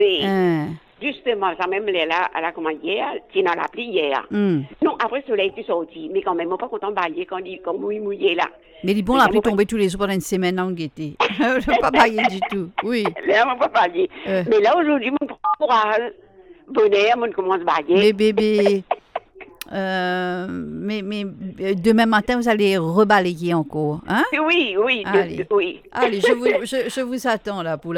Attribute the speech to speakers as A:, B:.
A: C'est
B: Hein.
A: justement ça même là, à la commande hier, qui dans la pluie hier. Non, après le soleil est sorti, mais quand même, on n'est pas content de bailler quand il mouillé là.
B: Mais les bons, la pluie tombée tous les jours pendant une semaine en gaieté. Je ne pas bailler du tout. Oui.
A: Là, on ne peut pas bailler. Mais là, aujourd'hui, mon courage, bonheur, on commence à bailler.
B: Mais bébé, mais demain matin, vous allez rebalayer encore. Hein?
A: Oui,
B: Allez,
A: oui.
B: allez je vous attends là pour